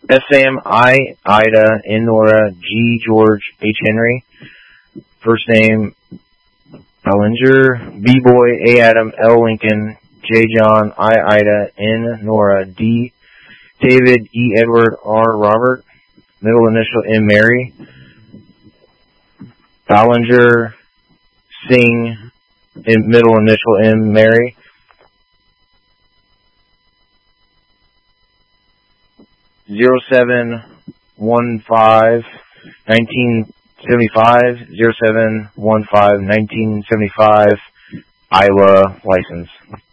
Sam, I, Ida, N, Nora, G, George, H, Henry. First name, Ballinger, B, Boy, A, Adam, L, Lincoln, J, John, I, Ida, N, Nora, D, David, E, Edward, R, Robert. Middle initial, M, Mary. Ballinger, Singh, middle initial, M, Mary. Zero 1975, 0715, 1975, Iowa license.